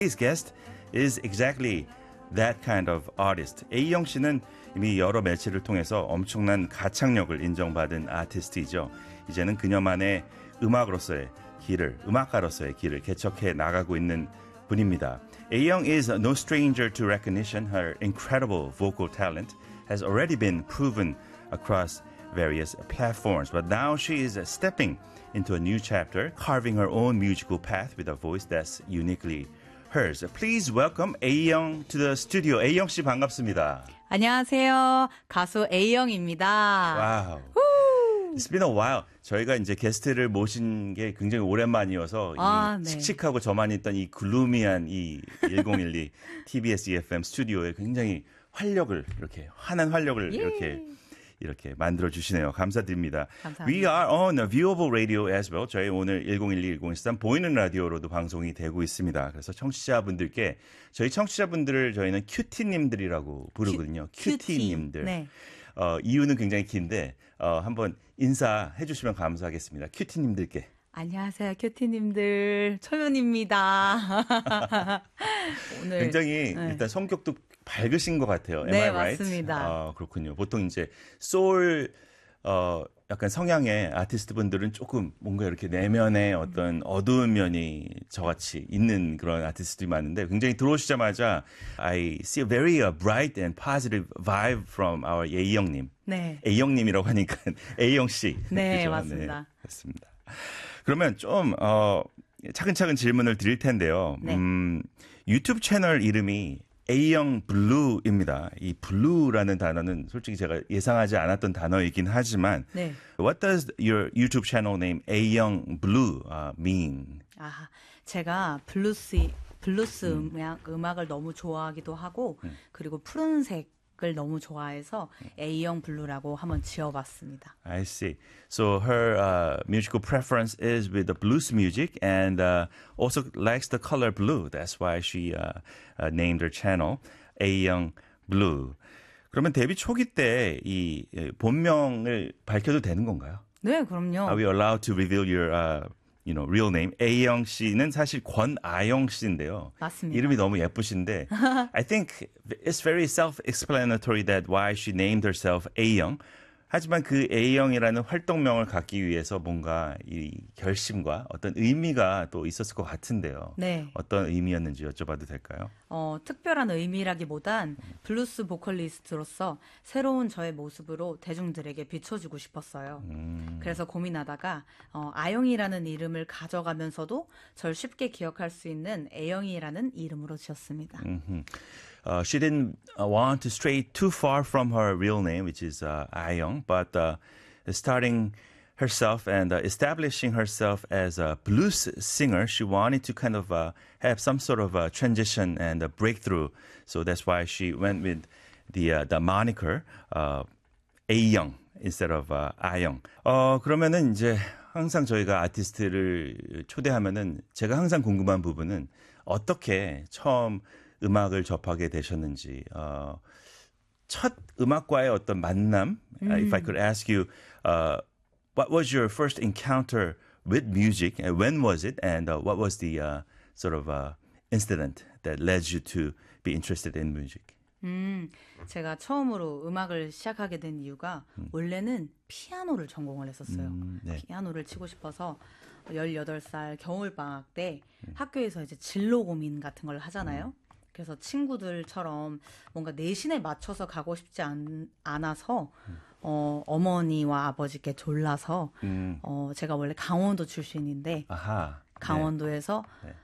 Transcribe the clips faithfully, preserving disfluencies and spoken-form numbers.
Today's guest is exactly that kind of artist. A영 씨는 이미 여러 매체를 통해서 엄청난 가창력을 인정받은 아티스트이죠. 이제는 그녀만의 음악으로서의 길을, 음악가로서의 길을 개척해 나가고 있는 분입니다. A영 is no stranger to recognition. Her incredible vocal talent has already been proven across various platforms. But now she is stepping into a new chapter, carving her own musical path with a voice that's uniquely hers. Please welcome A영 to the studio. A영 씨 반갑습니다. 안녕하세요. 가수 A영입니다. 와우. It's been a while. 저희가 이제 게스트를 모신 게 굉장히 오랜만이어서 아, 이 네. 칙칙하고 저만 있던 이 글루미한 이 천십이 티비에스 이에프엠 스튜디오에 굉장히 활력을 이렇게 환한 활력을 예. 이렇게 이렇게 만들어 주시네요. 감사드립니다. 감사합니다. We are on a viewable radio as well. 저희 오늘 천십이, 천십삼 보이는 라디오로도 방송이 되고 있습니다. 그래서 청취자분들께 저희 청취자분들을 저희는 큐티님들이라고 부르거든요. 큐- 큐티님들. 네. 어, 이유는 굉장히 긴데 어, 한번 인사해 주시면 감사하겠습니다. 큐티님들께. 안녕하세요. 큐티님들. 초연입니다. 오늘 굉장히 네. 일단 성격도 밝으신 것 같아요. Am 네, I right? 맞습니다. 아, 그렇군요. 보통 이제 소울 어, 약간 성향의 아티스트 분들은 조금 뭔가 이렇게 내면에 어떤 어두운 면이 저같이 있는 그런 아티스트들이 많은데 굉장히 들어오시자마자 I see a very uh, bright and positive vibe from our A영님. 네. A영님이라고 하니까 A영 씨. 네, 그죠? 맞습니다. 네, 맞습니다. 그러면 좀 어, 차근차근 질문을 드릴 텐데요. 네. 음, 유튜브 채널 이름이 A영 블루입니다. 이 블루라는 단어는 솔직히 제가 예상하지 않았던 단어이긴 하지만 네. What does your YouTube channel name A영 Blue uh, mean? 아, 제가 블루스 블루스 음. 음악, 음악을 너무 좋아하기도 하고 음. 그리고 푸른색을 너무 좋아해서 A영 블루라고 한번 지어봤습니다. I see. So her uh, musical preference is with the blues music and uh, also likes the color blue. That's why she uh, uh, named her channel A영 Blue. 그러면 데뷔 초기 때 이 본명을 밝혀도 되는 건가요? 네, 그럼요. Are we allowed to reveal your uh, you know, real name? A영 씨는 사실 권아영 씨인데요. 맞습니다. 이름이 너무 예쁘신데 I think it's very self-explanatory that why she named herself A영. 하지만 그 A영이라는 활동명을 갖기 위해서 뭔가 이 결심과 어떤 의미가 또 있었을 것 같은데요. 네. 어떤 의미였는지 여쭤봐도 될까요? 어, 특별한 의미라기보단 블루스 보컬리스트로서 새로운 저의 모습으로 대중들에게 비춰주고 싶었어요. 음. 그래서 고민하다가 어, 아영이라는 이름을 가져가면서도 절 쉽게 기억할 수 있는 애영이라는 이름으로 지었습니다. Mm-hmm. Uh, she didn't uh, want to stray too far from her real name, which is uh, Ayeong, but uh, starting herself and uh, establishing herself as a blues singer, she wanted to kind of uh, have some sort of a transition and a breakthrough. So that's why she went with the uh, the moniker uh, Ayeong instead of uh, Ayeong. 어 그러면은 이제 항상 저희가 아티스트를 초대하면은 제가 항상 궁금한 부분은 어떻게 처음 음악을 접하게 되셨는지, 어, 첫 음악과의 어떤 만남, uh, if I could ask you, uh, what was your first encounter with music, and when was it, and uh, what was the uh, sort of uh, incident that led you to be interested in music? 음, 제가 처음으로 음악을 시작하게 된 이유가 음. 원래는 피아노를 전공을 했었어요. 음, 네. 피아노를 치고 싶어서 열여덟 살 겨울방학 때 음. 학교에서 이제 진로 고민 같은 걸 하잖아요. 음. 그래서 친구들처럼 뭔가 내신에 맞춰서 가고 싶지 않, 않아서 음. 어, 어머니와 아버지께 졸라서 음. 어, 제가 원래 강원도 출신인데 아하. 강원도에서 네. 네.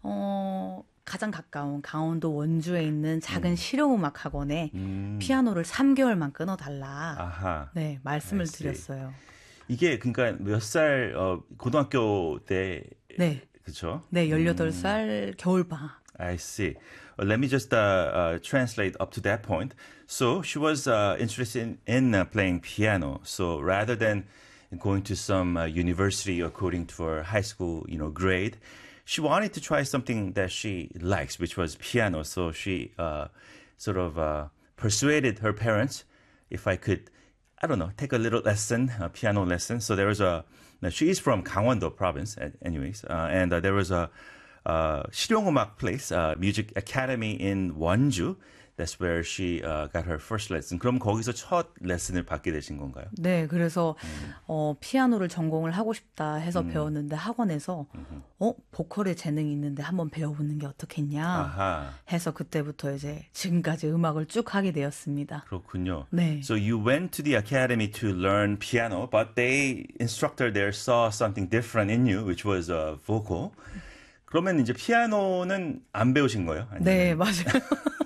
어, 가장 가까운 강원도 원주에 있는 작은 음. 실용음악 학원에 음. 피아노를 삼 개월만 끊어달라. 아하. 네, 말씀을 드렸어요. 이게 그러니까 몇 살 어, 고등학교 때 네. 그렇죠? 네, 열여덟 살 음. 겨울방학. I see. Well, let me just uh, uh, translate up to that point. So she was uh, interested in, in uh, playing piano. So rather than going to some uh, university according to her high school, you know, grade, she wanted to try something that she likes, which was piano. So she uh, sort of uh, persuaded her parents if I could, I don't know, take a little lesson, a piano lesson. So there was a, now she is from Gangwon-do province, anyways, uh, and uh, there was a uh, 실용음악 place, uh, Music Academy in 원주. That's where she uh, got her first lesson. 그럼 거기서 첫 레슨을 받게 되신 건가요? 네, 그래서 음. 어, 피아노를 전공을 하고 싶다 해서 음. 배웠는데 학원에서 음흠. 어 보컬에 재능이 있는데 한번 배워보는 게 어떻겠냐 아하. 해서 그때부터 이제 지금까지 음악을 쭉 하게 되었습니다. 그렇군요. 네. So you went to the academy to learn piano, but the instructor there saw something different in you, which was uh, vocal. 그러면 이제 피아노는 안 배우신 거예요? 아니면? 네, 맞아요.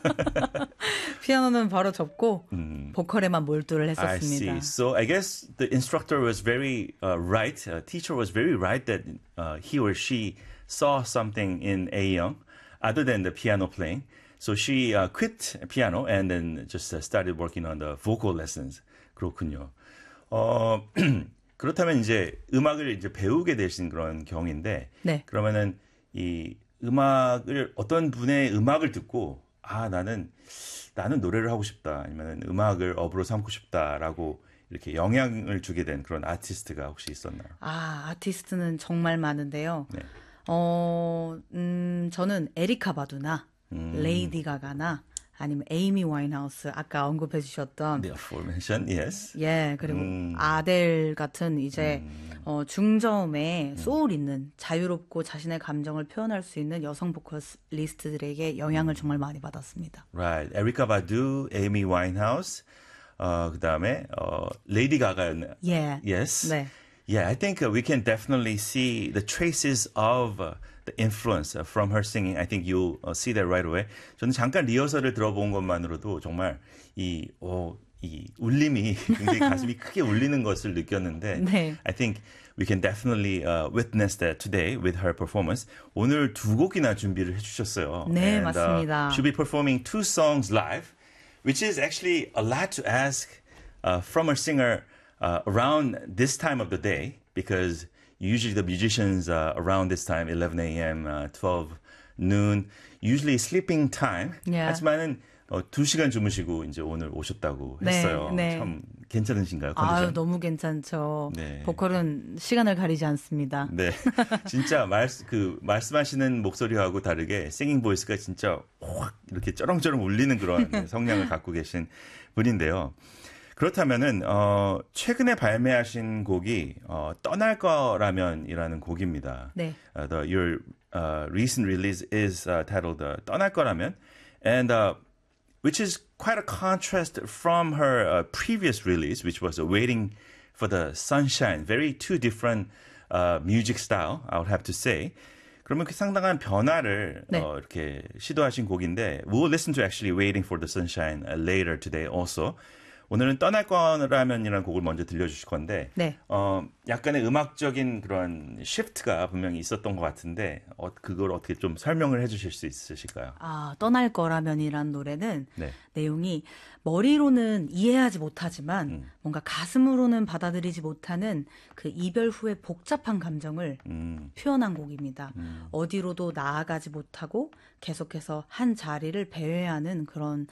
피아노는 바로 접고 음. 보컬에만 몰두를 했었습니다. I see. So I guess the instructor was very uh, right. Uh, teacher was very right that uh, he or she saw something in Ayoung other than the piano playing. So she uh, quit piano and then just uh, started working on the vocal lessons. 그렇군요. 어, 그렇다면 이제 음악을 이제 배우게 되신 그런 경우인데 네. 그러면은 이 음악을 어떤 분의 음악을 듣고 아 나는 나는 노래를 하고 싶다 아니면 음악을 업으로 삼고 싶다라고 이렇게 영향을 주게 된 그런 아티스트가 혹시 있었나요? 아 아티스트는 정말 많은데요. 네. 어, 음, 저는 에리카 바두나 음. 레이디 가가나 아니면 에이미 와인하우스 아까 언급해 주셨던 The aforementioned, yes. 예, 그리고 음. 아델 같은 이제 음. 어, 중저음에 소울 있는 자유롭고 자신의 감정을 표현할 수 있는 여성 보컬리스트들에게 영향을 정말 많이 받았습니다. Right. Erykah Badu, Amy Winehouse, 어, 그다음에 어, 레이디 가가였나요? Yeah. Yes. 네. Yeah, I think uh, we can definitely see the traces of uh, the influence uh, from her singing. I think you'll uh, see that right away. 저는 잠깐 리허설을 들어본 것만으로도 정말 이, 어, 이 울림이 굉장히 가슴이 크게 울리는 것을 느꼈는데 네. I think we can definitely uh, witness that today with her performance. 오늘 두 곡이나 준비를 해주셨어요. 네, And, 맞습니다. Uh, she'll be performing two songs live, which is actually a lot to ask uh, from a singer Uh, around this time of the day, because usually the musicians uh, around this time, eleven a.m., uh, twelve noon, usually sleeping time. Yeah. 하지만은 어, 두 시간 주무시고 이제 오늘 오셨다고 네, 했어요. 네. 참 괜찮으신가요? 컨디션? 아유, 너무 괜찮죠. 네. 보컬은 시간을 가리지 않습니다. 네, 진짜 말, 그 말씀하시는 목소리하고 다르게 싱잉 보이스가 진짜 확 이렇게 쩌렁쩌렁 울리는 그런 성량을 갖고 계신 분인데요. 그렇다면은 어, 최근에 발매하신 곡이 어, 떠날 거라면이라는 곡입니다. 네. Uh, the, your uh, recent release is uh, titled uh, 떠날 거라면, and uh, which is quite a contrast from her uh, previous release, which was uh, Waiting for the Sunshine. Very two different uh, music style, I would have to say. 그러면 그 상당한 변화를 네. 어, 이렇게 시도하신 곡인데, we'll listen to actually Waiting for the Sunshine uh, later today also. 오늘은 떠날 거라면이라는 곡을 먼저 들려주실 건데 네. 어, 약간의 음악적인 그런 시프트가 분명히 있었던 것 같은데 어, 그걸 어떻게 좀 설명을 해주실 수 있으실까요? 아, 떠날 거라면이란 노래는 네. 내용이 머리로는 이해하지 못하지만 음. 뭔가 가슴으로는 받아들이지 못하는 그 이별 후의 복잡한 감정을 음. 표현한 곡입니다. 음. 어디로도 나아가지 못하고 계속해서 한 자리를 배회하는 그런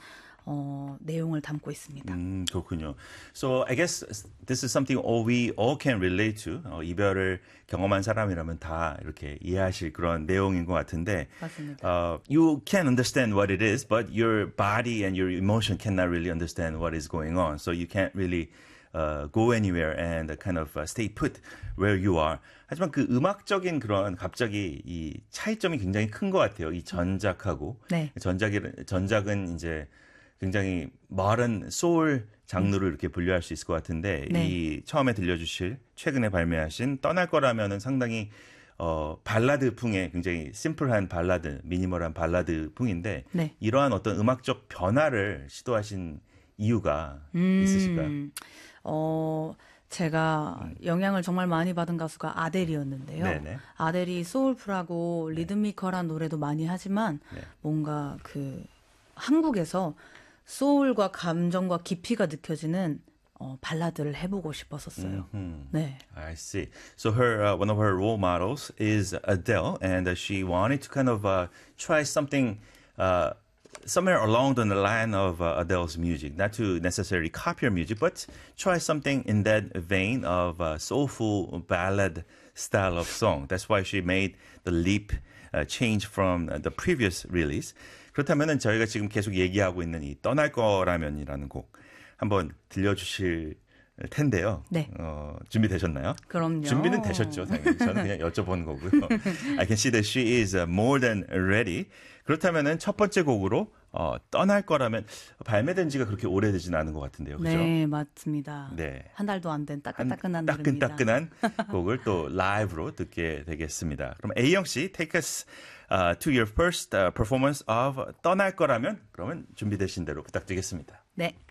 어, 내용을 담고 있습니다. 음, 그렇군요. So I guess this is something all we all can relate to. 어, 이별을 경험한 사람이라면 다 이렇게 이해하실 그런 내용인 것 같은데. 맞습니다. Uh, you can understand what it is, but your body and your emotion cannot really understand what is going on. So you can't really uh, go anywhere and kind of uh, stay put where you are. 하지만 그 음악적인 그런 갑자기 이 차이점이 굉장히 큰 것 같아요. 이 전작하고. 네. 전작이, 전작은 이제 굉장히 마른 소울 장르로 이렇게 분류할 수 있을 것 같은데 네. 이 처음에 들려주실 최근에 발매하신 떠날 거라면은 상당히 어, 발라드 풍의 굉장히 심플한 발라드, 미니멀한 발라드 풍인데 네. 이러한 어떤 음악적 변화를 시도하신 이유가 음, 있으실까요? 어, 제가 영향을 정말 많이 받은 가수가 아델이었는데요. 네네. 아델이 소울풀하고 리드미컬한 노래도 많이 하지만 네. 뭔가 그 한국에서 소울과 감정과 깊이가 느껴지는 어, 발라드를 해보고 싶었었어요. Mm-hmm. 네. I see. So her uh, one of her role models is Adele, and uh, she wanted to kind of uh, try something uh, somewhere along the line of uh, Adele's music, not to necessarily copy her music, but try something in that vein of uh, soulful ballad style of song. That's why she made the leap uh, change from the previous release. 그렇다면은 저희가 지금 계속 얘기하고 있는 이 떠날 거라면이라는 곡 한번 들려주실 텐데요. 네. 어, 준비되셨나요? 그럼요. 준비는 되셨죠, 당연히. 저는 그냥 여쭤본 거고요. I can see that she is more than ready. 그렇다면은 첫 번째 곡으로 어, 떠날 거라면 발매된 지가 그렇게 오래되진 않은 것 같은데요. 그죠? 네, 맞습니다. 네. 한 달도 안 된 따끈따끈한 한 노래입니다. 따끈따끈한 곡을 또 라이브로 듣게 되겠습니다. 그럼 A영 씨, take us uh, to your first uh, performance of 떠날 거라면 그러면 준비되신 대로 부탁드리겠습니다. 네.